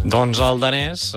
Doncs el danès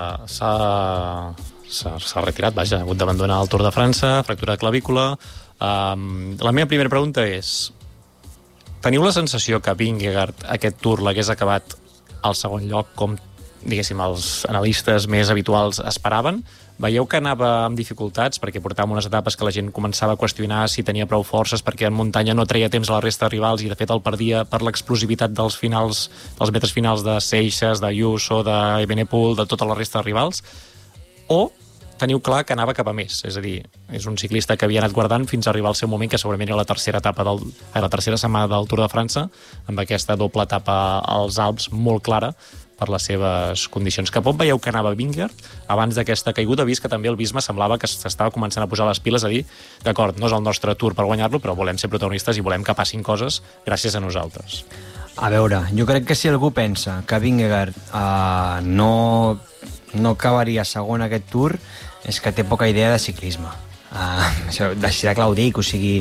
s'ha retirat, vaja, ha hagut d'abandonar el Tour de França, fractura de clavícula. La meva primera pregunta és: teniu la sensació que Vingegaard aquest Tour l'hagués acabat al segon lloc, com, diguéssim, els analistes més habituals esperaven? Veieu que anava amb dificultats perquè portava unes etapes que la gent començava a qüestionar si tenia prou forces, perquè en muntanya no treia temps a la resta de rivals i de fet el perdia per l'explosivitat dels metres finals de Seixas, d'Ayuso, de Evenepoel, de tota la resta de rivals? O teniu clar que anava cap a més? És a dir, és un ciclista que havia anat guardant fins a arribar al seu moment, que segurament era la tercera setmana del Tour de França, amb aquesta doble etapa als Alps molt clara per les seves condicions. Cap on veieu que anava Vingegaard abans d'aquesta caiguda, vist que també el Visma semblava que s'estava començant a posar les piles, a dir, d'acord, no és el nostre Tour per guanyar-lo, però volem ser protagonistes i volem que passin coses gràcies a nosaltres. A veure, jo crec que si algú pensa que Vingegaard no acabaria segon aquest Tour, és que té poca idea de ciclisme. Així de clar ho dic, o sigui,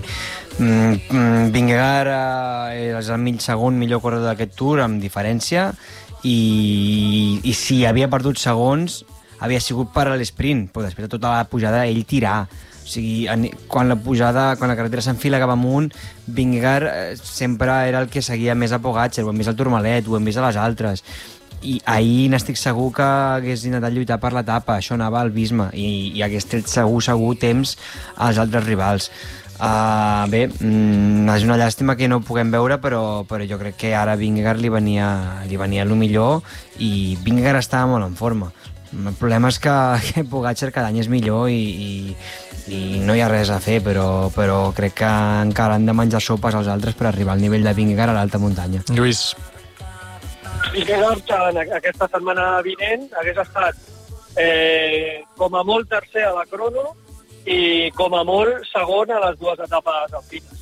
Vingegaard és el segon millor corredor d'aquest Tour amb diferència, i si havia perdut segons havia sigut per a l'esprint, però després de tota la pujada ell tirar. O sigui, quan la carretera s'enfila cap amunt, Vingegaard sempre era el que seguia més a Pogačar, ho hem vist al Tourmalet, ho hem vist a les altres, i ahir n'estic segur que hagués intentat lluitar per l'etapa, això anava al Visma, i hagués tret segur temps als altres rivals. Bé, és una llàstima que no ho puguem veure, però jo crec que ara Vingegaard li venia el millor, i Vingegaard estava molt en forma. El problema és que Pogačar cada any és millor i no hi ha res a fer, però crec que encara han de menjar sopes als altres per arribar al nivell de Vingegaard a l'alta muntanya. Lluís. Vingegaard aquesta setmana vinent hagués estat com a molt tercer a la crono i com a molt segon a les dues etapes alpines.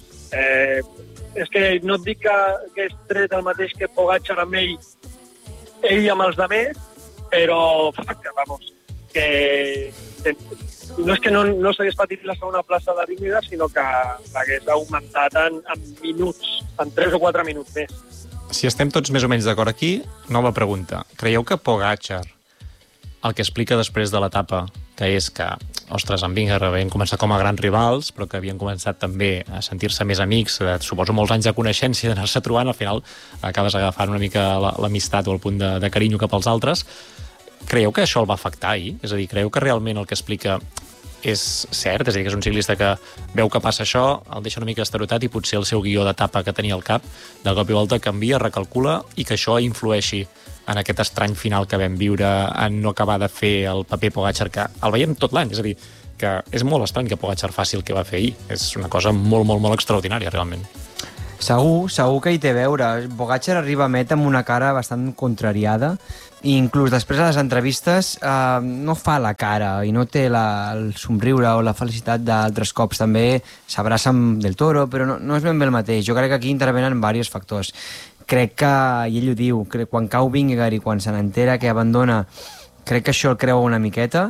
És que no et dic que és tret el mateix que Pogačar amb ell amb els altres, però vamos, que no és que no s'hagués patit la segona plaça de Vingegaard, sinó que l'hagués augmentat en minuts, en 3 o 4 minuts més. Si estem tots més o menys d'acord aquí, nova pregunta. Creieu que Pogačar, el que explica després de l'etapa, que és que, ostres, en Vingegaard havien començat com a grans rivals, però que havien començat també a sentir-se més amics, suposo molts anys de coneixença i d'anar-se trobant, al final acabes agafant una mica l'amistat o el punt de carinyo cap als altres. Creieu que això el va afectar ahir? És a dir, creieu que realment el que explica és cert? És a dir, que és un ciclista que veu que passa això, el deixa una mica esterotat i potser el seu guió d'etapa que tenia al cap, de cop i volta canvia, recalcula, i que això influeixi en aquest estrany final que vam viure, en no acabar de fer el paper Pogačar, que el veiem tot l'any. És a dir, que és molt estrany que Pogačar faci el que va fer ahir. És una cosa molt, molt, molt extraordinària, realment. Segur que hi té a veure. Pogačar arriba a meta amb una cara bastant contrariada, i inclús després de les entrevistes no fa la cara i no té el somriure o la felicitat d'altres cops. També s'abraça amb Del Toro, però no és ben bé el mateix. Jo crec que aquí intervenen diversos factors. Crec que, i ell ho diu, quan cau Vingegaard i quan se n'entera que abandona, crec que això el creua una miqueta,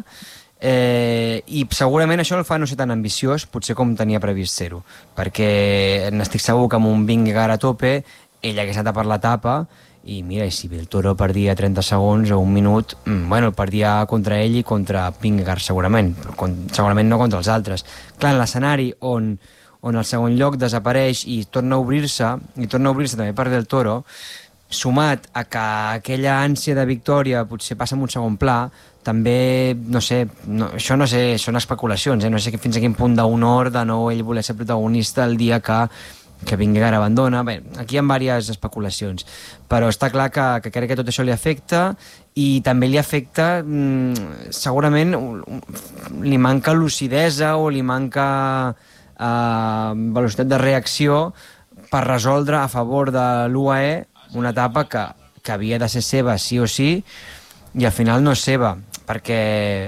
i segurament això el fa no ser tan ambiciós, potser com tenia previst ser-ho, perquè n'estic segur que amb un Vingegaard a tope ell hagués anat a per l'etapa, i mira, i si Del Toro perdia 30 segons o un minut, bueno, perdia contra ell i contra Vingegaard segurament, però segurament no contra els altres. Clar, en l'escenari on el segon lloc desapareix i torna a obrir-se també per Del Toro, sumat a que aquella ànsia de victòria potser passa en un segon pla, també, no sé, són especulacions, no sé fins a quin punt d'honor de nou ell voler ser protagonista el dia que Vingegaard abandona. Bé, aquí hi ha diverses especulacions, però està clar que crec que tot això li afecta, i també li afecta, segurament li manca lucidesa o li manca velocitat de reacció per resoldre a favor de l'UAE una etapa que havia de ser seva sí o sí, i al final no és seva, perquè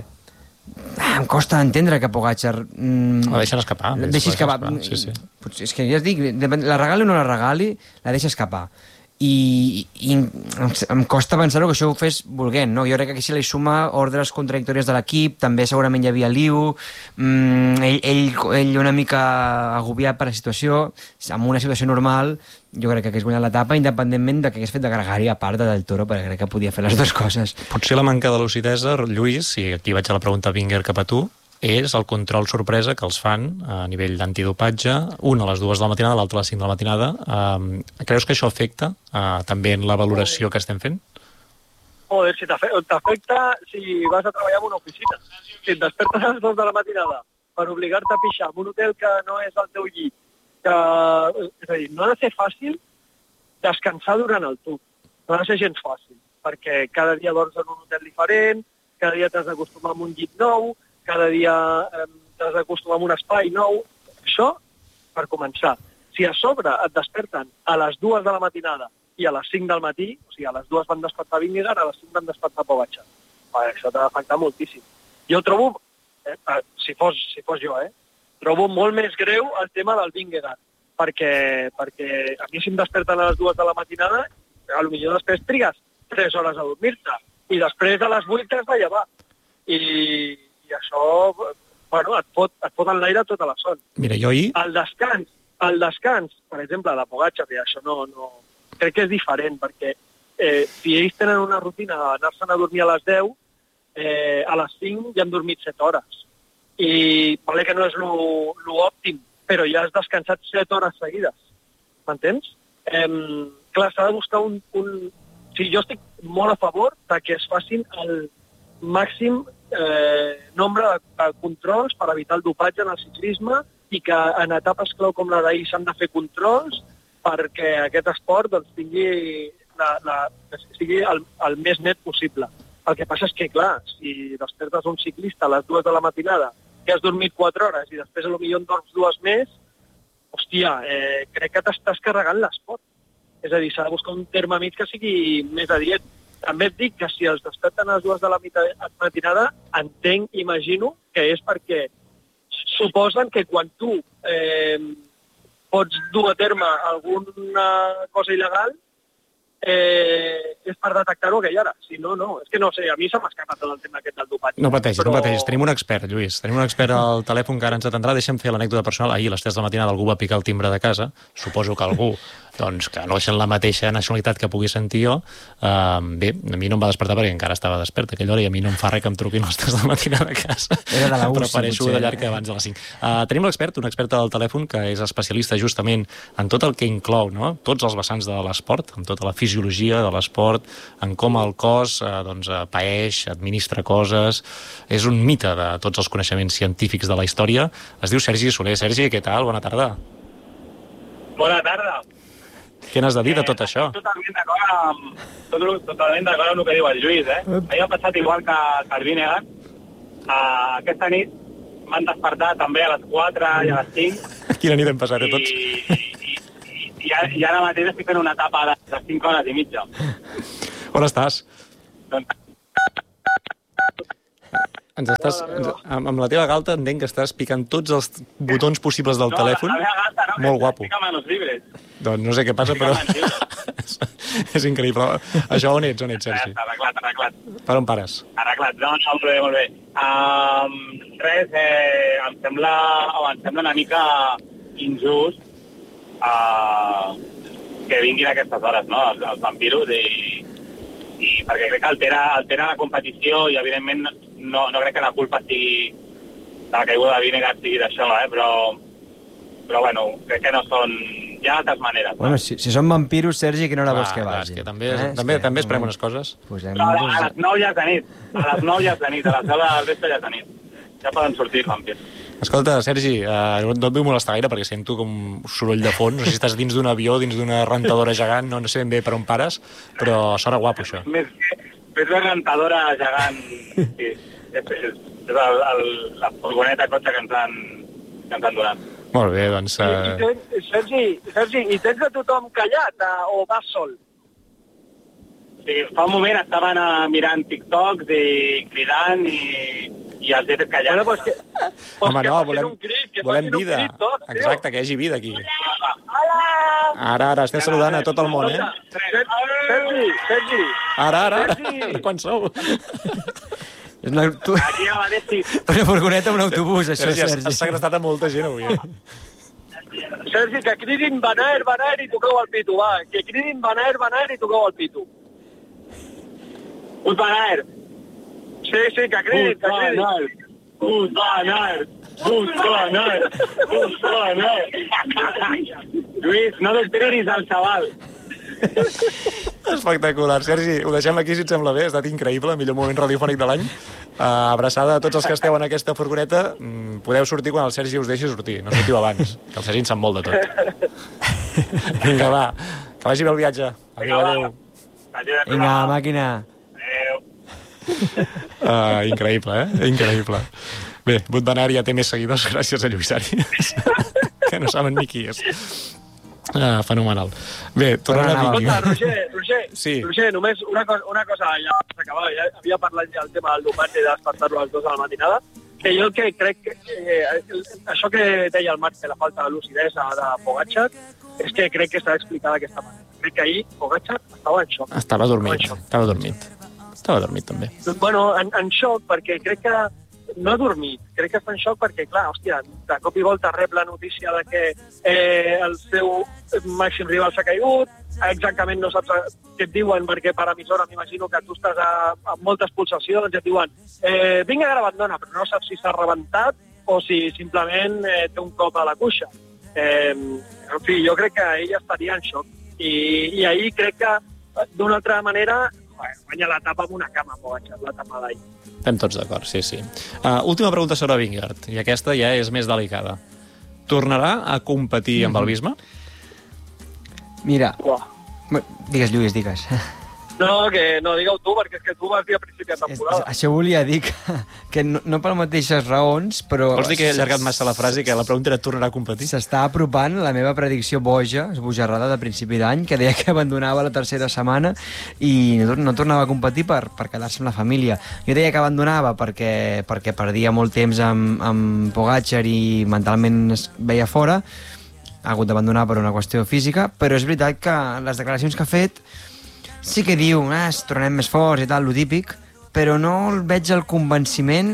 em costa entendre que Pogačar la deixen escapar. Sí. És que ja es dic, la regali o no la regali, la deixa escapar, i em costa pensar-ho que això ho fes volent, no? Jo crec que aquí se li suma ordres contradictòries de l'equip, també segurament hi havia Liu, ell una mica agobiat per la situació, en una situació normal jo crec que hagués guanyat l'etapa independentment de que hagués fet de gregari a part del Toro, perquè crec que podia fer les dues coses. Potser la manca de lucidesa, Lluís, i aquí vaig a la pregunta Vingegaard cap a tu, és el control sorpresa que els fan a nivell d'antidopatge, un a les 2 de la matinada, l'altre a les 5 de la matinada. Creus que això afecta també en la valoració que estem fent? Joder, si t'afecta si vas a treballar en una oficina. Si et despertes a les 2 de la matinada per obligar-te a pixar en un hotel que no és el teu llit, és a dir, no ha de ser fàcil descansar durant el Tour. No ha de ser gens fàcil, perquè cada dia dors en un hotel diferent, cada dia t'has d'acostumar a un llit nou, cada dia t'has d'acostumar a un espai nou. Això, per començar. Si a sobre et desperten a les 2 de la matinada i a les 5 del matí, o sigui, a les 2 van despertar Vingegaard, a les 5 van despertar Pogačar. Això t'ha d'afectar moltíssim. Jo trobo, si fos jo, trobo molt més greu el tema del Vingegaard, perquè a mi si em desperten a les 2 de la matinada, potser després trigues 3 hores a dormir-te, i després a les 8 t'has de llevar. I això, bueno, et fot en l'aire tota la son. Mira, jo ahir... El descans, per exemple, de Pogačar, que això no... Crec que és diferent, perquè si ells tenen una rutina d'anar-se'n a dormir a les 10, a les 5 ja han dormit 7 hores. I vale que no és l'òptim, però ja has descansat 7 hores seguides. M'entens? Clar, s'ha de buscar un... Sí, jo estic molt a favor de que es facin el màxim nombre de controls per evitar el dopatge en el ciclisme i que en etapes clau com la d'ahir s'han de fer controls perquè aquest esport doncs, sigui el més net possible. El que passa és que, clar, si despertes un ciclista a les 2 de la matinada que has dormit 4 hores i després potser en dorms 2 més, hòstia, crec que t'estàs carregant l'esport. És a dir, s'ha de buscar un terme mig que sigui més adient. També et dic que si els desperten a les 2 de la matinada, imagino que és perquè suposen que quan tu pots dur a terme alguna cosa il·legal és per detectar-ho a aquella hora. Si no, no. És que no sé, a mi se m'escapa tot el tema aquest del dopatge. No pateixis, no pateixis. Tenim un expert, Lluís. Tenim un expert al telèfon que ara ens atendrà. Deixa'm fer l'anècdota personal. Ahir a les 3 de la matinada algú va picar el timbre de casa. Suposo que algú doncs, que no és la mateixa nacionalitat que pugui sentir jo. Bé, a mi no em va despertar perquè encara estava despert a aquella hora i a mi no em fa res que em truquin a les 3 de la matinada a casa. Era de la UCI, prefereixo de llarg que abans de les 5. Tenim l'expert, un expert al telèfon que és especialista justament en tot el que inclou, no? Tots els vessants de l'esport, en tota la fisiologia de l'esport, en com el cos paeix, administra coses. És un mite de tots els coneixements científics de la història. Es diu Sergi Soler. Sergi, què tal? Bona tarda. Bona tarda. Què n'has de dir de tot això? Totalment d'acord amb el que diu el Lluís, Ahir ha passat igual que el Vingegaard. Aquesta nit m'han despertat també a les 4 i a les 5. Quina nit hem passat, tots? I ara mateix estic fent una etapa de 5 hores i mitja. On estàs? Amb la teva galta entenc que estàs picant tots els botons possibles del telèfon. La meva galta no, molt guapo. Estic a manos libres. Doncs no sé què passa, però... és increïble. Això on ets, Sergi? Arreglat. Per on pares? Arreglat, no, molt bé. Res, em sembla una mica injust que vinguin a aquestes hores, no?, els vampiros, i perquè crec que altera la competició i, evidentment, no crec que la culpa sigui de la caiguda de Vingegaard sigui d'això, però bueno, crec que no són... Hi ha altres maneres. Bueno, si són vampiros, Sergi, quina hora vols que vagi? Que també esperem unes coses. Però a les 9 ja és de nit. A les 9 ja és de nit. A les 10 del vespre ja és de nit. Ja poden sortir vampirs. Escolta, Sergi, no et vull molestar gaire perquè sento com soroll de fons. No sé si estàs dins d'un avió, dins d'una rentadora gegant, no sé ben bé per on pares, però sona guapo, això. Més una rentadora gegant, sí. És la furgoneta cotxe que ens han donat. Molt bé, doncs... Sergi, i tens a tothom callat o vas sol? Sí, fa un moment estaven mirant TikToks i cridant i els he fet callar. Home, no, volem vida. Exacte, que hi hagi vida aquí. Hola, Ara, esteu saludant a tot el món, eh? Sergi. Ara, quan sou? Aquí a València. Una furgoneta amb un autobús, això, Sergi, has segrestat a molta gent avui, eh? Sergi, que cridin Banaer i toqueu el pito, va. Que cridin Banaer i toqueu el pito. Un Banaer. Sí, que cridin, que cridin. Un Banaer. Lluís, no desperis al xaval. Espectacular. Sergi, ho deixem aquí si et sembla bé. Ha estat increïble, el millor moment radiofònic de l'any. Abraçada a tots els que esteu en aquesta furgoneta. Podeu sortir quan el Sergi us deixi sortir. No sortiu abans, que el Sergi en sap molt de tot. Vinga, va. Que vagi bé el viatge. Adéu. Vinga, màquina. Increïble, eh? Increïble. Bé, Wout van Aert ja té més seguidors gràcies a Lluís Àries, que no saben ni qui és. Fenomenal. Bé, tornant a Vicky. Escolta, Roger, només una cosa ja s'acabava. Ja havia parlat ja el tema del dopatge i despertar-lo a les 2 de la matinada, que jo el que crec que això que deia el Marc, de la falta de lucidesa de Pogačar, és que crec que s'ha d'explicar d'aquesta manera. Crec que ahir Pogačar estava en xoc. Estava dormit també. Bueno, en xoc, perquè crec que no ha dormit. Crec que està en xoc perquè, clar, hòstia, de cop i volta rep la notícia de que el seu màxim rival s'ha caigut, exactament no saps què et diuen, perquè per emissora m'imagino que tu estàs amb moltes pulsacions i et diuen vinga, ara abandona, però no saps si s'ha rebentat o si simplement té un cop a la cuixa. En fi, jo crec que ella estaria en xoc. I ahir crec que, d'una altra manera, guanya l'etapa amb una cama, Pogačar, l'etapa d'ahir. Estem tots d'acord, sí. Última pregunta sobre Vingegaard, i aquesta ja és més delicada. Tornarà a competir amb el Visma? Mira, digues, Lluís, digues. No, digueu tu, perquè és que tu vas dir a principi de temporada. Això volia dir que no per mateixes raons, però... Vols dir que he allargat massa la frase i que la pregunta era tornarà a competir? S'està apropant la meva predicció boja, esbojarrada de principi d'any, que deia que abandonava la tercera setmana i no tornava a competir per quedar-se amb la família. Jo deia que abandonava perquè perdia molt temps amb Pogačar i mentalment es veia fora, ha hagut d'abandonar per una qüestió física, però és veritat que les declaracions que ha fet sí que diu, tornem més forts i tal, lo típic, però no veig el convenciment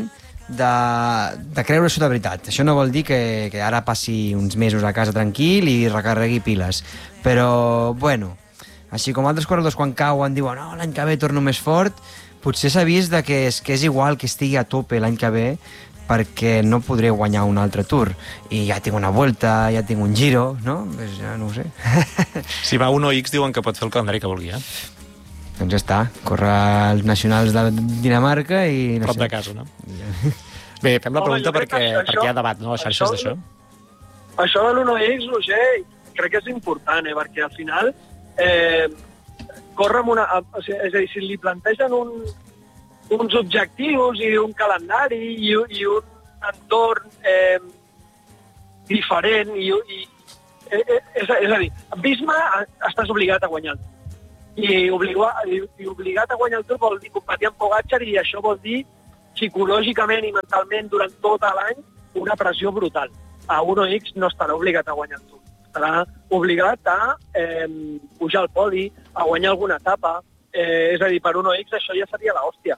de creure-s'ho de veritat. Això no vol dir que ara passi uns mesos a casa tranquil i recarregui piles. Però, bueno, així com altres corredors quan cauen diuen l'any que ve torno més fort, potser s'ha vist que és igual que estigui a tope l'any que ve perquè no podré guanyar un altre Tour. I ja tinc una Volta, ja tinc un Giro, no? Pues ja no ho sé. Si va 1X diuen que pot fer el calendari que vulgui, Doncs ja està, córrer els nacionals de Dinamarca i... Prop de casa, no? Bé, fem la pregunta perquè hi ha debat, no?, a les xarxes d'això. Això de l'1X, Roger, crec que és important, perquè al final córrer amb una... És a dir, si li plantegen uns objectius i un calendari i un entorn diferent és a dir, Visma estàs obligat a guanyar i obligat a guanyar el Tour vol dir competir amb Pogačar i això vol dir psicològicament i mentalment durant tot l'any una pressió brutal. A 1X no estarà obligat a guanyar el Tour, estarà obligat a pujar al podi, a guanyar alguna etapa, és a dir, per 1X això ja seria l'hòstia.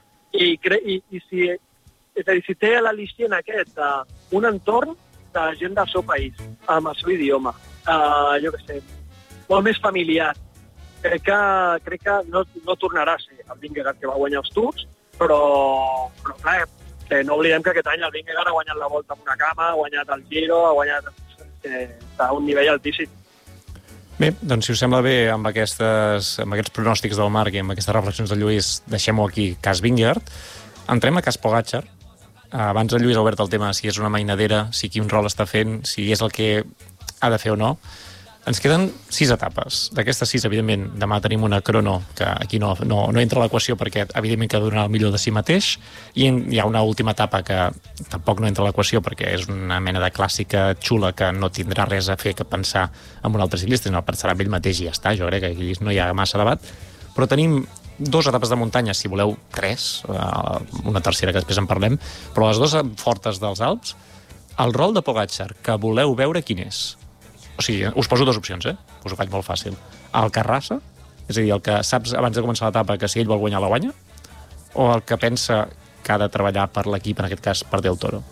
Si té l'al·licient aquest un entorn de gent del seu país, amb el seu idioma, jo què sé, molt més familiar, crec que no tornarà a ser el Vingegaard que va guanyar els Tours, però clar, que no oblidem que aquest any el Vingegaard ha guanyat la Volta amb una cama, ha guanyat el Giro, ha guanyat a un nivell altíssim. Bé, doncs si us sembla bé amb aquests pronòstics del Marc i amb aquestes reflexions del Lluís, deixem-ho aquí, cas Vingegaard. Entrem a cas Pogačar. Abans el Lluís ha obert el tema si és una mainadera, si quin rol està fent, si és el que ha de fer o no. Ens queden 6 etapes. D'aquestes 6, evidentment, demà tenim una crono que aquí no entra a l'equació perquè, evidentment, que donarà el millor de si mateix, i hi ha una última etapa que tampoc no entra a l'equació perquè és una mena de clàssica xula que no tindrà res a fer que pensar en un altre ciclista, no pensarà en ell mateix i ja està. Jo crec que aquí no hi ha massa debat. Però tenim 2 etapes de muntanya, si voleu 3, una tercera que després en parlem, però les 2 fortes dels Alps. El rol de Pogačar que voleu veure quin és? O sigui, us poso dues opcions, us ho faig molt fàcil. El Carrassa, és a dir, el que saps abans de començar l'etapa que si ell vol guanyar la guanya, o el que pensa que ha de treballar per l'equip, en aquest cas per Del Toro?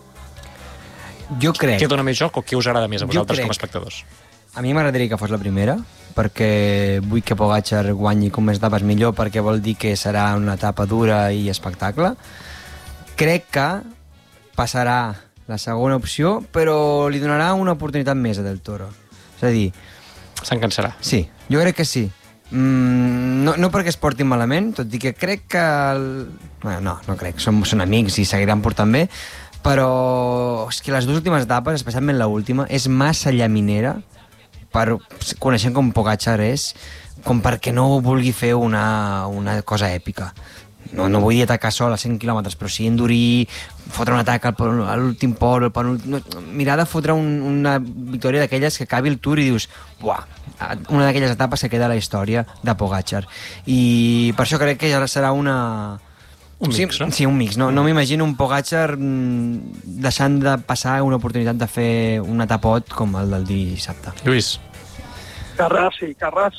Jo crec... Què dona més joc o què us agrada més a vosaltres com a espectadors? A mi m'agradaria que fos la primera, perquè vull que Pogačar guanyi com més etapes millor, perquè vol dir que serà una etapa dura i espectacle. Crec que passarà la segona opció, però li donarà una oportunitat més a Del Toro. És a dir... Se'n cansarà. Sí, jo crec que sí. No perquè es portin malament, tot i que crec que... Bueno, no crec, són amics i seguiran portant bé, però és que les dues últimes etapes, especialment l'última, és massa llaminera, coneixent com Pogačar és, com perquè no vulgui fer una cosa èpica. No vull dir atacar sol a 100 quilòmetres, però sí endurir, fotre un atac a l'últim pol, mirar de fotre una victòria d'aquelles que acabi el Tour i dius, uah, una d'aquelles etapes que queda a la història de Pogačar. I per això crec que ja serà una... Un mix, no? Sí, un mix. No m'imagino un Pogačar deixant de passar una oportunitat de fer un etapot com el del dissabte. Lluís. Carrassi.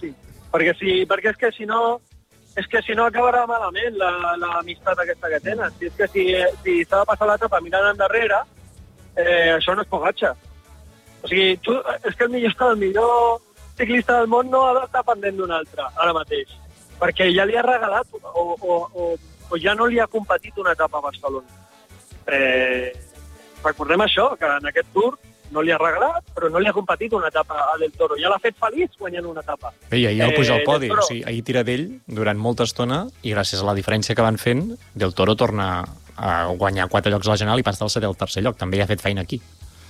Perquè és que si no acabarà malament l'amistat aquesta que tenen. Si és que si s'ha de passar l'etapa mirant endarrere, això no és Pogačar. O sigui, és que el millor ciclista del món no ha d'estar pendent d'un altre, ara mateix. Perquè ja li ha regalat o ja no li ha competit una etapa a Barcelona. Recordem això, que en aquest Tour no li ha regalat, però no li ha competit una etapa a Del Toro. Ja l'ha fet feliç guanyant una etapa. Bé, i ahir el puja al podi. O sigui, ahir tira d'ell durant molta estona i gràcies a la diferència que van fent, Del Toro torna a guanyar 4 llocs a la general i passa del 7è al 3è lloc. També ha fet feina aquí.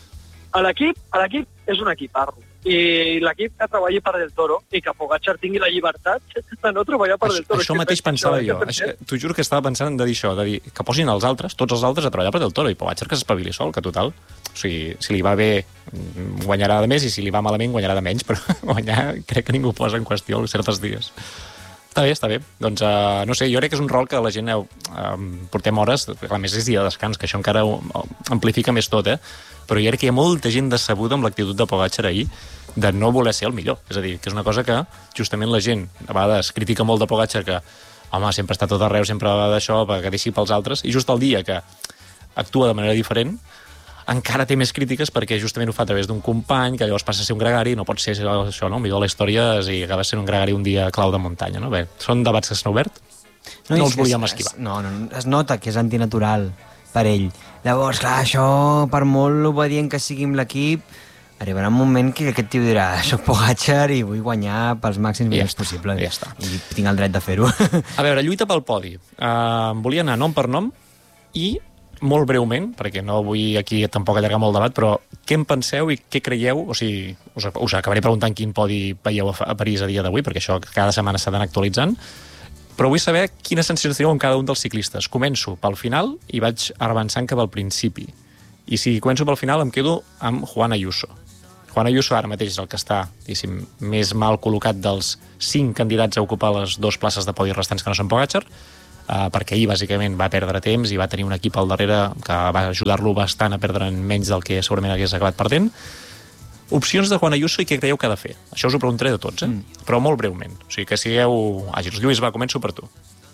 L'equip és un equip, Arro. I l'equip que treballi per Del Toro i que Pogačar tingui la llibertat de no treballar per Del Toro. Això mateix pensava jo. T'ho juro que estava pensant de dir això, de dir que posin els altres, tots els altres, a treballar per Del Toro i Pogačar que s'espavili sol, que total. O sigui, si li va bé guanyarà de més i si li va malament guanyarà de menys, però guanyar crec que ningú posa en qüestió certs dies. Està bé. Doncs, no sé, jo crec que és un rol que la gent portem hores, a més és dia de descans, que això encara amplifica més tot, però jo crec que hi ha molta gent decebuda amb l'actitud de Pogačar ahir de no voler ser el millor. És a dir, que és una cosa que justament la gent a vegades critica molt de Pogačar, que home, sempre està tot arreu, sempre va d'això, que deixi pels altres, i just el dia que actua de manera diferent encara té més crítiques perquè justament ho fa a través d'un company que llavors passa a ser un gregari, no pot ser això, no? Millor la història i acaba sent un gregari un dia clau de muntanya, no? Bé, són debats que s'han obert, no els volíem esquivar. No, es nota que és antinatural per ell. Llavors, clar, això, per molt obedient que sigui amb l'equip, arribarà un moment que aquest tio dirà soc Pogačar i vull guanyar pels màxims millors possibles. Ja està. I tinc el dret de fer-ho. A veure, lluita pel podi. Volia anar nom per nom i molt breument, perquè no vull aquí tampoc allargar molt el debat, però què en penseu i què creieu? O sigui, us acabaré preguntant quin podi veieu a París a dia d'avui, perquè això cada setmana s'ha d'anar actualitzant, però vull saber quines sensacions teniu amb cada un dels ciclistes. Començo pel final i vaig avançant cap al principi. I si començo pel final em quedo amb Juan Ayuso. Juan Ayuso ara mateix és el que està, diguéssim, més mal col·locat dels 5 candidats a ocupar les 2 places de podi restants que no són Pogačar, perquè ahir bàsicament va perdre temps i va tenir un equip al darrere que va ajudar-lo bastant a perdre menys del que segurament hagués acabat perdent. Opcions de Juan Ayuso i què creieu que ha de fer? Això us ho preguntaré de tots, però molt breument. O sigui, que sigueu àgils. Lluís, va, començo per tu.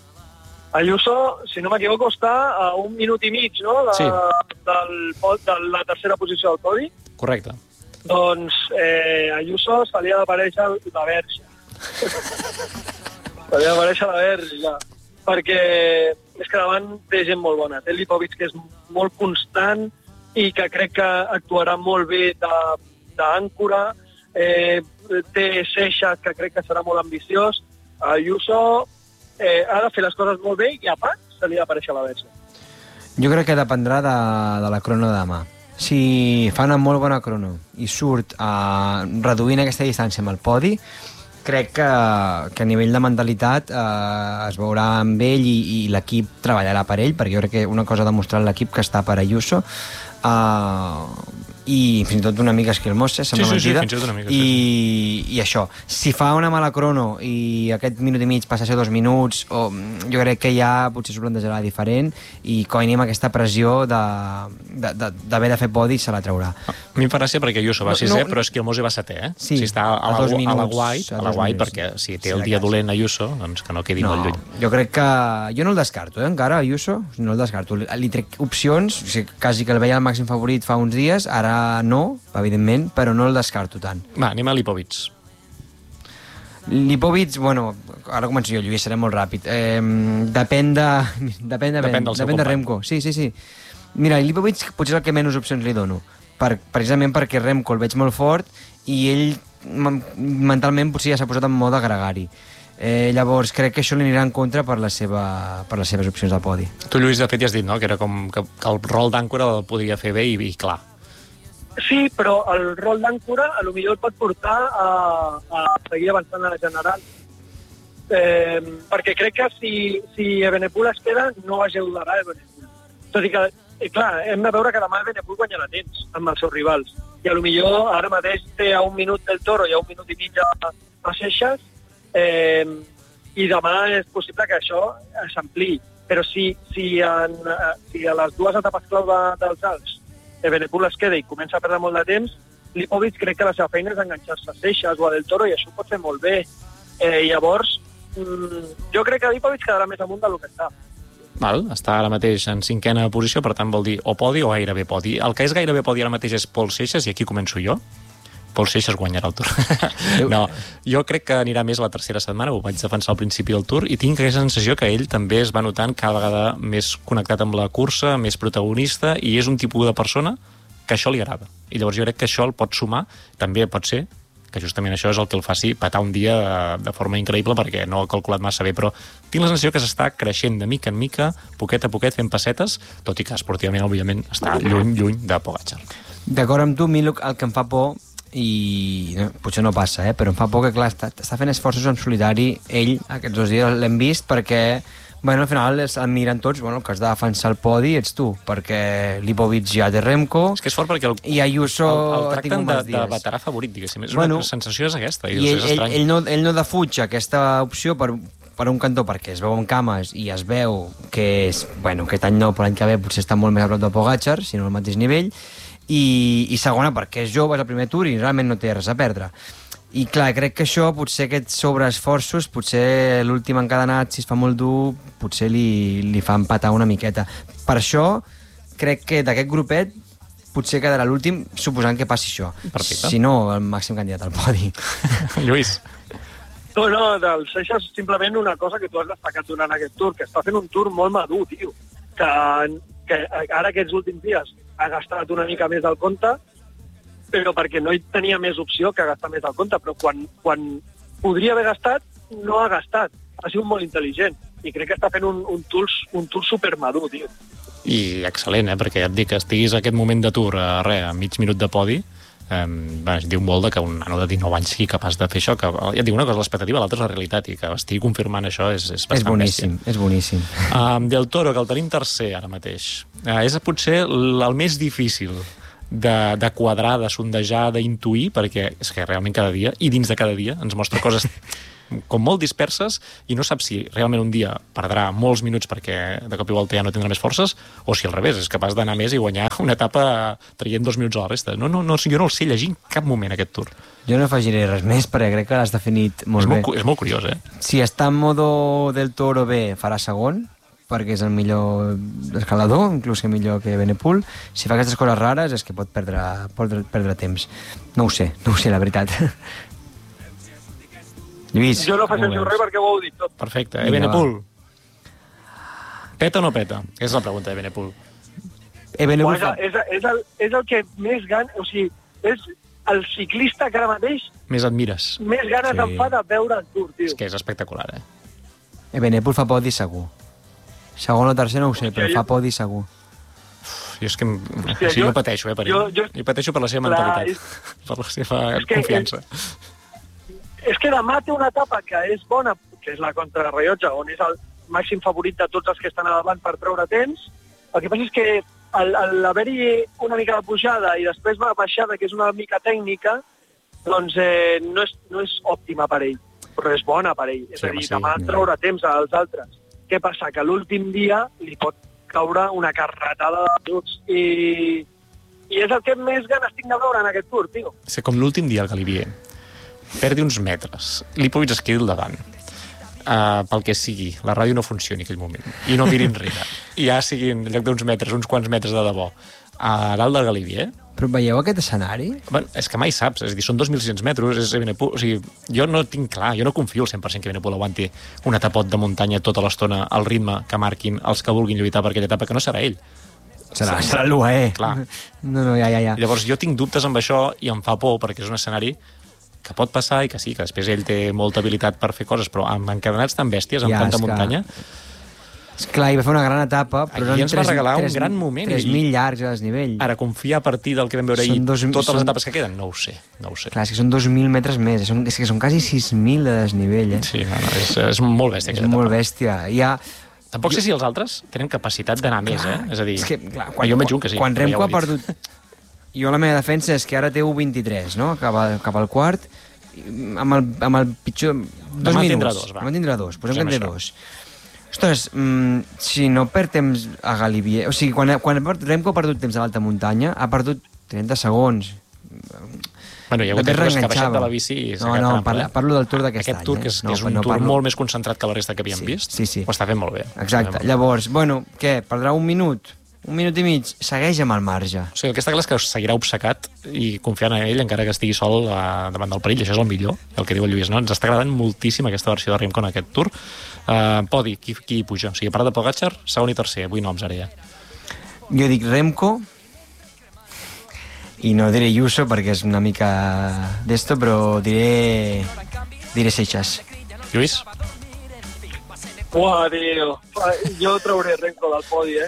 Ayuso, si no m'equivoco, està a 1 minut i mig, no?, Sí. de la tercera posició del podi. Correcte. Doncs Ayuso se li ha d'aparèixer la Verge. Se li ha d'aparèixer la Verge, ja. Perquè és que davant té gent molt bona. Té Lipovic, que és molt constant i que crec que actuarà molt bé d'àncora. Té Seixas, que crec que serà molt ambiciós. Ayuso ha de fer les coses molt bé i a part se li ha d'aparèixer la Verge. Jo crec que dependrà de la crono de demà. Si fa una molt bona crono i surt reduint aquesta distància amb el podi, crec que a nivell de mentalitat es veurà amb ell i l'equip treballarà per ell, perquè jo crec que una cosa ha demostrat l'equip que està per Ayuso i fins i tot una mica esquilmosa, sembla mentida. fins i tot una mica, I això, si fa una mala crono i aquest minut i mig passa a ser 2 minuts, jo crec que ja potser s'ho plantejarà diferent i Koini amb aquesta pressió d'haver de fer podi se la traurà. A mi em fa gràcia perquè Ayuso va 6è, però Esquilmose va 7è, eh? Sí, si està a la White, perquè si té el dia dolent Ayuso, doncs que no quedi molt lluny. Jo crec que... Jo no el descarto, encara, Ayuso, no el descarto. Li trec opcions, o sigui, quasi que el veia el màxim favorit fa uns dies, ara no, evidentment, però no el descarto tant. Va, anem a Lipovic. Lipovic, bueno, ara començo jo, Lluís, seré molt ràpid. Depèn de Remco. Sí. Mira, Lipovic potser és el que menys opcions li dono, precisament perquè Remco el veig molt fort i ell mentalment potser ja s'ha posat en mode gregari. Llavors crec que això li anirà en contra per les seves opcions de podi. Tu, Lluís, de fet ja has dit, no?, que era com que el rol d'àncora el podria fer bé i clar. Sí, però el rol d'àncora potser el pot portar a seguir avançant a la general. Perquè crec que si Evenepoel es queda, no ajudarà Evenepoel. Tot i que, clar, hem de veure que demà Evenepoel guanyarà temps amb els seus rivals. I potser ara mateix té a 1 minut del Toro i a 1 minut i mig a Seixas, i demà és possible que això s'ampliï. Però si a les 2 etapes clau dels Alps Evenepoel es queda i comença a perdre molt de temps, Lipovic crec que la seva feina és enganxar-se a Seixas o a Del Toro i això pot fer molt bé. Llavors, jo crec que Lipovic quedarà més amunt del que està. Està ara mateix en 5a posició, per tant vol dir o podi o gairebé podi. El que és gairebé podi ara mateix és Pol Seixas, i aquí començo jo. Pol Seixas guanyarà el Tour. No, jo crec que anirà més la tercera setmana, ho vaig defensar al principi del Tour, i tinc aquesta sensació que ell també es va notant cada vegada més connectat amb la cursa, més protagonista, i és un tipus de persona que això li agrada. I llavors jo crec que això el pot sumar, també pot ser que justament això és el que el faci petar un dia de forma increïble, perquè no ha calculat massa bé, però tinc la sensació que s'està creixent de mica en mica, poquet a poquet, fent pessetes, tot i que esportivament, òbviament, està lluny de Pogačar. D'acord amb tu, a mi el que em fa por, i potser no passa, però em fa por que, clar, està fent esforços en solitari ell, aquests 2 dies l'hem vist, perquè al final el miren tots, el que has de defensar el podi ets tu, perquè Lipovic ja té Remco, és que és fort perquè i Ayuso el tracten de veterà favorit, diguéssim. Una sensació és aquesta, i és estrany. Ell no defuig aquesta opció per un cantó, perquè es veu amb cames i es veu que aquest any no, però l'any que ve potser està molt més a prop de Pogačar, si no al mateix nivell, i segona perquè és jove, és el primer Tour i realment no té res a perdre. I clar, crec que això, potser aquests sobreesforços, potser l'últim encadenat, si es fa molt dur, potser li fa empatar una miqueta. Per això crec que d'aquest grupet potser quedarà l'últim, suposant que passi això. Perfecte. Si no, el màxim candidat al podi. Lluís. No, del Seixas simplement una cosa que tu has destacat durant aquest Tour, que està fent un Tour molt madur, tio. Que ara aquests últims dies ha gastat una mica més del compte, però perquè no hi tenia més opció que gastar més del compte, però quan podria haver gastat, no ha gastat. Ha sigut molt intel·ligent i crec que està fent un tour supermadur, tio. I excel·lent, perquè ja et dic que estiguis a aquest moment de Tour a mig minut de podi, diu molt que un nano de 19 anys sigui capaç de fer això, que ja et dic una cosa, l'expectativa, l'altra és la realitat, i que estigui confirmant això és bastant bèstia. És boníssim. Del Toro, que el tenim tercer ara mateix, és potser el més difícil de quadrar, de sondejar, d'intuir, perquè és que realment cada dia, i dins de cada dia, ens mostra coses com molt disperses, i no sap si realment un dia perdrà molts minuts perquè de cop i volta ja no tindrà més forces, o si al revés, és capaç d'anar més i guanyar una etapa traient 2 minuts a la resta. Jo no el sé llegir en cap moment, aquest Tour. Jo no afegiré res més, perquè crec que l'has definit molt bé. És molt curiós, Si està en modo del Toro bé, farà segon, perquè és el millor escalador, inclús que millor que Evenepoel. Si fa aquestes coses rares és que pot perdre temps. No ho sé, la veritat. Lluís, jo no afegeixo res perquè ho heu dit tot. Perfecte. Evenepoel. Peta o no peta? És la pregunta d'Evenepoel. És el que més gana... O sigui, és el ciclista que ara mateix... Més admires. Més ganes em fa de veure el Tour, tio. És que és espectacular, Evenepoel fa podi segur. Segon o tercer no ho sé, però fa podi segur. Jo és que jo pateixo, per ell. Jo pateixo per la seva mentalitat, per la seva confiança. És que demà té una etapa que és bona, que és la contrarrellotge, on és el màxim favorit de tots els que estan a davant per treure temps. El que passa és que l'haver-hi una mica de pujada i després una baixada que és una mica tècnica, doncs no és òptima per ell, però és bona per ell. És a dir, demà traurà temps als altres. Què passa? Que l'últim dia li pot caure una carretada de minuts i és el que més ganes tinc de veure en aquest Tour, tio. És com l'últim dia el Galibier. Perdi uns metres, Lipovic es quedi al davant. Pel que sigui, la ràdio no funcioni en aquell moment, i no miri enrere, i ja siguin, en lloc d'uns metres, uns quants metres de debò, a dalt del Galibier. Però veieu aquest escenari? Bueno, és que mai saps, és a dir, són 2.600 metres, és Evenepoel, o sigui, jo no tinc clar, jo no confio al 100% que Evenepoel aguanti un etapot de muntanya tota l'estona al ritme que marquin els que vulguin lluitar per aquella etapa, que no serà ell. Serà l'UAE. Clar. No, ja. Llavors jo tinc dubtes amb això i em fa por, perquè és un escenari que pot passar i que sí, que després ell té molta habilitat per fer coses, però amb encadenats tan bèsties, amb tanta muntanya... Esclar, hi va fer una gran etapa, però aquí ens va regalar un gran moment. 3.000 llargs a desnivell. Ara, confiar a partir del que vam veure ahir totes les etapes que queden, no ho sé. Clar, és que són 2.000 metres més, és que són quasi 6.000 de desnivell, Sí, és molt bèstia aquesta etapa. És molt bèstia. Tampoc sé si els altres tenen capacitat d'anar més, És a dir, és que, clar, jo veig un que sí. Quan Remco ha perdut... Jo la meva defensa és que ara té 1.23, no? Cap al quart, amb el pitjor... 2 minuts. Demà tindrà dos, posem que en té dos. Ostres, si no perd temps a Galibier... O sigui, quan Remco ha perdut temps a l'alta muntanya, ha perdut 30 segons. Bueno, hi ha hagut èpoques que ha baixat de la bici... Parlo del Tour d'aquest any. Aquest Tour, que és un Tour molt més concentrat que la resta que havíem vist, ho està fent molt bé. Exacte. Llavors, bueno, què? Perdrà un minut i mig, segueix amb el marge. O sigui, el que està clar és que seguirà obcecat i confiant en ell, encara que estigui sol davant del perill. Això és el millor, el que diu el Lluís, no? Ens està agradant moltíssim aquesta versió de Remco en aquest Tour. Podi, qui puja? O sigui, a part de Pogačar, segon i tercer, avui noms ara ja. Jo dic Remco, i no diré Ayuso perquè és una mica d'esto, però diré Seixas. Lluís? Uah, tio, jo trauré Remco del podi,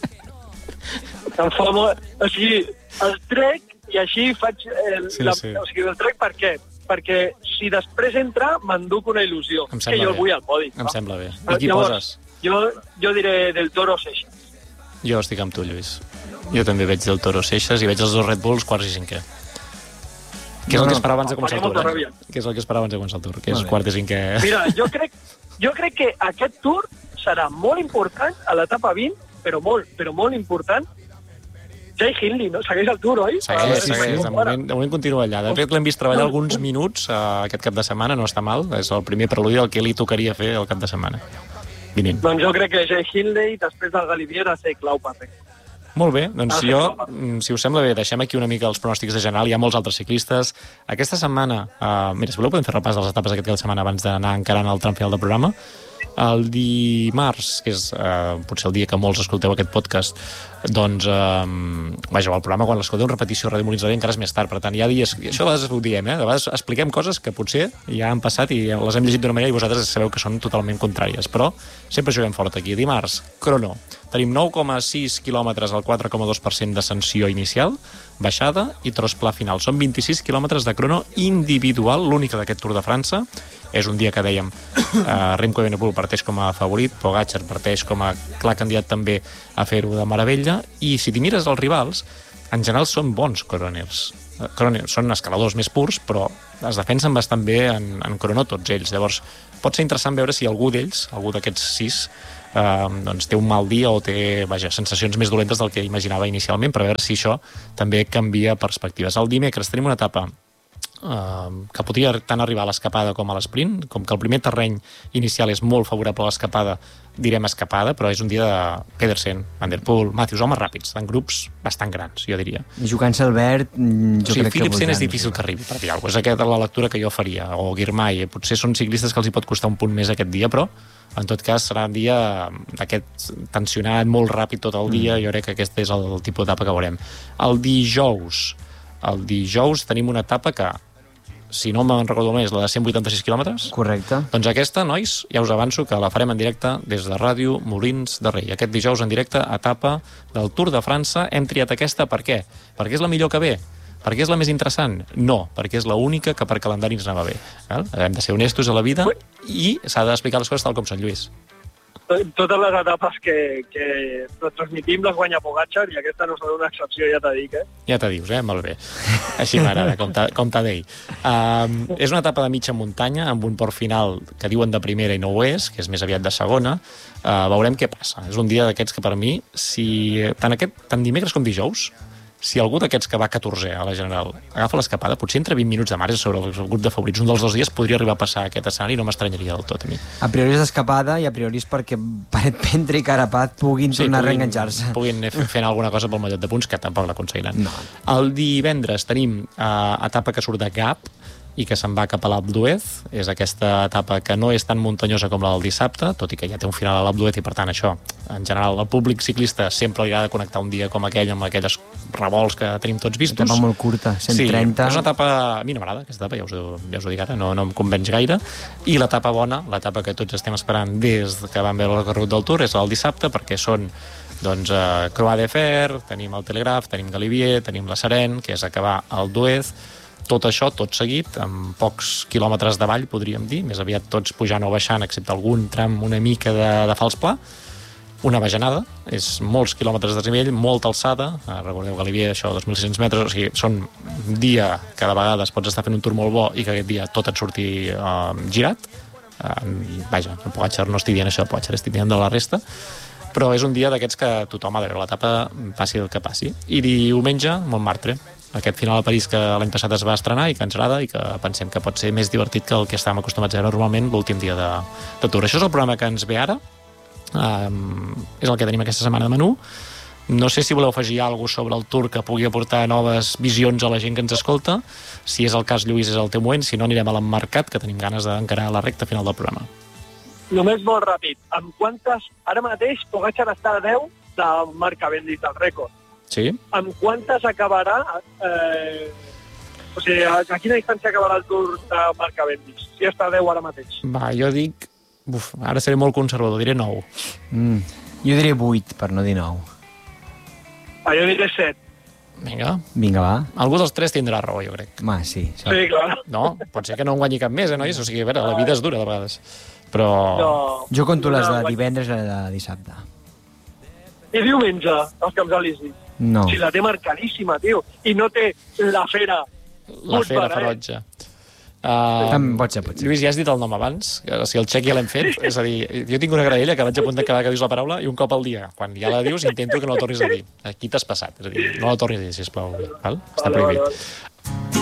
Em fa molt... O sigui, el trec i així faig... O sigui, el trec per què? Perquè si després entra, m'enduc una il·lusió. Que jo el vull al podi. Em sembla bé. I qui poses? Jo diré del Toro Seixas. Jo estic amb tu, Lluís. Jo també veig del Toro Seixas i veig els dos Red Bulls quarts i cinquè. Què és el que esperava abans de començar el Tour? Què és el que esperava abans de començar el Tour? Que és quart i cinquè. Mira, jo crec que aquest Tour serà molt important a l'etapa 20, però molt important. Jay Hindley, no? Segueix el Tour, oi? Segueix. De moment continua allà. De fet, l'hem vist treballar alguns minuts aquest cap de setmana, no està mal. És el primer preludi del que li tocaria fer el cap de setmana vinent. Doncs jo crec que Jay Hindley, després del Galibier, ha de ser clau per fer. Molt bé, doncs si us sembla bé, deixem aquí una mica els pronòstics de general. Hi ha molts altres ciclistes. Aquesta setmana, mira, si voleu podem fer repàs de les etapes aquest cap de setmana abans d'anar encarant el tram final del programa. El dimarts, que és potser el dia que molts escolteu aquest podcast, doncs, vaja, el programa quan l'escolteu en repetició a Ràdio Molins de Rei encara és més tard, per tant, hi ha dies... Això a vegades ho diem, de vegades expliquem coses que potser ja han passat i les hem llegit d'una manera i vosaltres sabeu que són totalment contràries, però sempre juguem fort aquí. Dimarts, crono. Tenim 9,6 quilòmetres al 4,2% de sanció inicial, baixada i tros pla final. Són 26 quilòmetres de crono individual, l'única d'aquest Tour de França. És un dia que dèiem Remco Evenepoel parteix com a favorit, Pogačar parteix com a clar candidat també a fer-ho de meravella, i si t'hi mires els rivals, en general són bons croners. Són escaladors més purs, però es defensen bastant bé en crono tots ells. Llavors pot ser interessant veure si algú d'ells, algú d'aquests 6, doncs té un mal dia o té, vaja, sensacions més dolentes del que imaginava inicialment, per veure si això també canvia perspectives. El dimecres tenim una etapa que podria tant arribar a l'escapada com a l'esprint, com que el primer terreny inicial és molt favorable a l'escapada, direm escapada, però és un dia de Pedersen, Van der Poel, Matthews, homes ràpids, en grups bastant grans, jo diria. I jugant-se al verd, jo crec que Philipsen és difícil que arribi, per dir alguna cosa. És aquesta la lectura que jo faria, o Girmay, potser són ciclistes que els hi pot costar un punt més aquest dia, però en tot cas serà un dia d'aquest tensionat, molt ràpid tot el dia, jo crec que aquest és el tipus d'etapa que veurem. El dijous tenim una etapa que, si no me'n recordo més, la de 186 quilòmetres. Correcte. Doncs aquesta, nois, ja us avanço que la farem en directe des de Ràdio Molins de Rei. Aquest dijous en directe, etapa del Tour de França. Hem triat aquesta per què? Perquè és la millor que ve? Perquè és la més interessant? No, perquè és l'única que per calendari ens anava bé. Hem de ser honestos a la vida i s'ha d'explicar les coses tal com són, Lluís. totes les etapes que transmitim les guanya Pogačar i aquesta no serà una excepció, ja t'ho dic, Ja te dius, molt bé. Així m'agrada, com t'ha dit. És una etapa de mitja muntanya amb un port final que diuen de primera i no ho és, que és més aviat de segona. Veurem què passa. És un dia d'aquests que per mi, tant dimecres com dijous, si algú d'aquests que va 14 a la General agafa l'escapada, potser entre 20 minuts de marge sobre el grup de favorits, un dels 2 dies podria arribar a passar aquest escenari i no m'estranyaria del tot a mi. A priori és d'escapada i a priori és perquè Paret Pentre i Carapaz puguin tornar a reenganxar-se. Puguin fer alguna cosa pel mallot de punts, que tampoc l'aconseguiran. No. El divendres tenim etapa que surt de Gap i que se'n va cap a l'Alpe d'Huez. És aquesta etapa que no és tan muntanyosa com la del dissabte, tot i que ja té un final a l'Alpe d'Huez i, per tant, això, en general, al públic ciclista sempre li agrada connectar un dia com aquell amb aquelles revolts que tenim tots vistos. Una etapa molt curta, 130. Sí, és una etapa... A mi no m'agrada, aquesta etapa, ja us ho dic ara, no em convenç gaire. I l'etapa bona, l'etapa que tots estem esperant des que vam veure el recorregut del Tour, és el dissabte, perquè són Croix de Fer, tenim el Telegraph, tenim Galibier, tenim la Seren, que és acabar el d'Huez. Tot això, tot seguit, amb pocs quilòmetres de vall, podríem dir, més aviat tots pujant o baixant, excepte algun tram una mica de fals pla. Una bajanada, és molts quilòmetres de desnivell, molta alçada, recordeu Galibier, això, 2.600 metres, o sigui, són un dia que de vegades pots estar fent un tour molt bo i que aquest dia tot et surti girat. Vaja, el Pogačar no estic dient això, el Pogačar estic dient de la resta, però és un dia d'aquests que tothom ha de veure l'etapa, passi el que passi. I diumenge, Montmartre, aquest final a París que l'any passat es va estrenar i que ens agrada i que pensem que pot ser més divertit que el que estàvem acostumats a veure normalment l'últim dia de Tour. Això és el programa que ens ve ara, és el que tenim aquesta setmana de menú. No sé si voleu afegir alguna cosa sobre el Tour que pugui aportar noves visions a la gent que ens escolta. Si és el cas, Lluís, és el teu moment, si no anirem a l'emmarcat, que tenim ganes d'encarar la recta final del programa. Només molt ràpid, amb quantes... Ara mateix Pogačar està a 10 de Marc Cavendish, del rècord. Sí? Amb quantes acabarà... O sigui, a quina distància acabarà el Tour de Marc Cavendish? Si està a 10 ara mateix. Va, jo dic... ara seré molt conservador, diré 9. Jo diré 8, per no dir 9. Jo diré 7. Vinga, va. Algú dels 3 tindrà raó, jo crec. Sí. Sí, clar. No, pot ser que no en guanyi cap més, nois? O sigui, a veure, la vida és dura de vegades. Però... No, jo conto les de divendres i les de dissabte. I diumenge, als Camps Elisis. No. Si la té marcadíssima, tio. I no té la Fera. La Fera ferotge. Pot ser. Lluís, ja has dit el nom abans, si el xec ja l'hem fet, és a dir, jo tinc una graella que vaig apuntar cada que dius la paraula i un cop al dia, quan ja la dius intento que no la tornis a dir. Aquí t'has passat, és a dir, no la tornis a dir, sisplau, val? Està prohibit. Vale.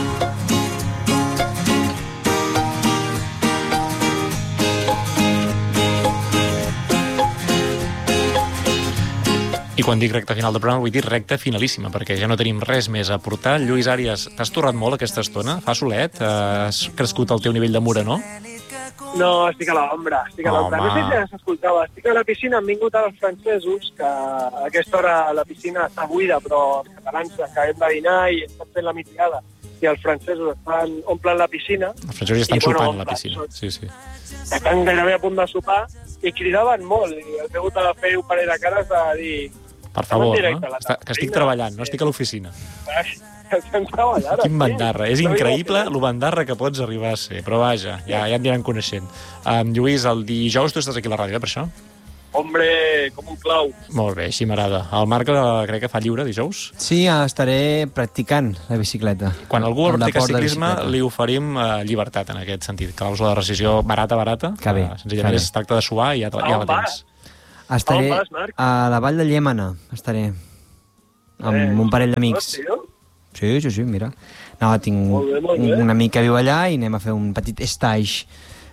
I quan dic recta final del programa vull dir recta finalíssima, perquè ja no tenim res més a aportar. Lluís Àrias, t'has torrat molt aquesta estona? Fa solet? Has crescut el teu nivell de mura, no? No, estic a l'ombra. No sé si s'escoltava. Estic a la piscina, han vingut els francesos, que a aquesta hora la piscina està buida, però els catalans acabem de dinar i estan fent la migdiada. I els francesos omplen la piscina. Els francesos estan sopant a la piscina, sí. Estan gairebé a punt de sopar i cridaven molt. I els he hagut de fer un parell de cares de dir... Per favor, no? Que estic treballant, no estic a l'oficina. Estem treballant. Quin bandarra. És increïble el bandarra que pots arribar a ser. Però vaja, ja et aniran coneixent. Lluís, el dijous tu estàs aquí a la ràdio, per això? Hombre, com un clau. Molt bé, així m'agrada. El Marc crec que fa lliure dijous? Sí, estaré practicant la bicicleta. Quan algú practica ciclisme, li oferim llibertat en aquest sentit. Clàusula de rescisió barata. Que bé. Senzillament es tracta de suar i ja la tens. Estaré a la Vall de Llémena, estaré amb un parell d'amics. Sí, mira. No, tinc un amic que viu allà i anem a fer un petit stage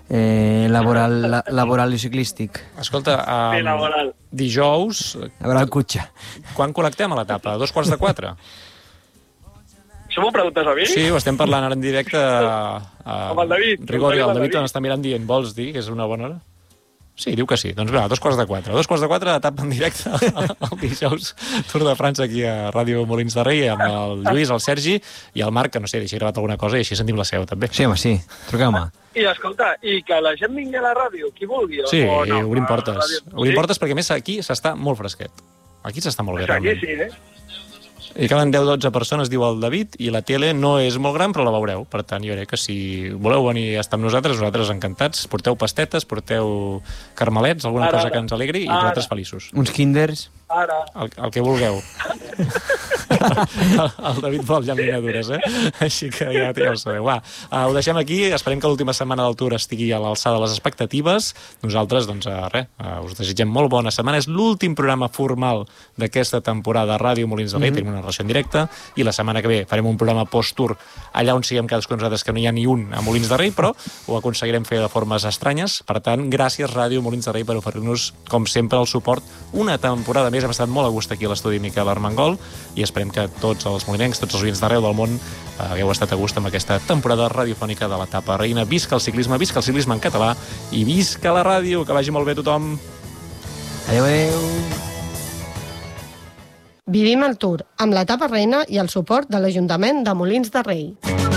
laboral i ciclístic. Escolta, dijous... A veure el cotxe. Quan connectem a l'etapa? 3:45? Això m'ho preguntes a mi? Sí, ho estem parlant ara en directe amb el David. Rigori, el David està mirant dient, vols dir que és una bona hora? Sí, diu que sí. Doncs va, 3:45. 2:45, etapa en directe el dijous. Tour de França aquí a Ràdio Molins de Rei amb el Lluís, el Sergi i el Marc, que no sé, deixi gravat alguna cosa i així sentim la seu, també. Sí, home, sí. Truqueu-me. I escolta, i que la gent vingui a la ràdio, qui vulgui. Sí, obrim portes. Obrim portes perquè, més, aquí s'està molt fresquet. Aquí s'està molt bé, realment. Aquí sí, I calen 10-12 persones, diu el David, i la tele no és molt gran, però la veureu. Per tant, jo crec que si voleu venir a estar amb nosaltres encantats. Porteu pastetes, porteu carmelets, alguna cosa que ens alegri, i nosaltres feliços. Uns kinders. El que vulgueu. El David vol llaminadures, Així que ja ho sabeu. Va, ho deixem aquí. Esperem que l'última setmana del Tour estigui a l'alçada de les expectatives. Nosaltres, doncs, us desitgem molt bona setmana. És l'últim programa formal d'aquesta temporada de Ràdio Molins de Rei. Tenim una relació en directe. I la setmana que ve farem un programa post-tour allà on siguem cadascun nosaltres, que no hi ha ni un a Molins de Rei, però ho aconseguirem fer de formes estranyes. Per tant, gràcies Ràdio Molins de Rei per oferir-nos, com sempre, el suport una temporada més. Hem estat molt a gust aquí a l'estudi Miquel Armengol i esperem que tots els molinencs, tots els oients d'arreu del món hagueu estat a gust amb aquesta temporada radiofònica de l'etapa reina. Visca el ciclisme en català i visca la ràdio. Que vagi molt bé tothom. Adéu, adéu. Vivim el Tour amb l'etapa reina i el suport de l'Ajuntament de Molins de Rei.